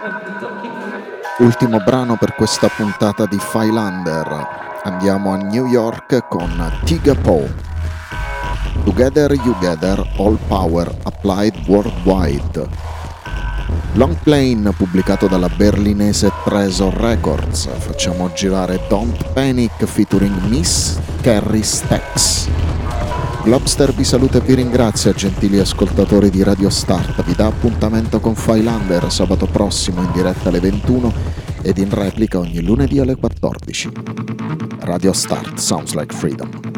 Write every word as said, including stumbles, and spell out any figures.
Ultimo brano per questa puntata di Phylander. Andiamo a New York con Tiga Poe. Together You Gather, All Power Applied Worldwide. Long Plane pubblicato dalla berlinese Treasure Records. Facciamo girare Don't Panic featuring Miss Carrie Stax. Globster vi saluta e vi ringrazia, gentili ascoltatori di Radio Start. Vi dà appuntamento con Phylander sabato prossimo in diretta alle ventuno ed in replica ogni lunedì alle quattordici. Radio Start, sounds like freedom.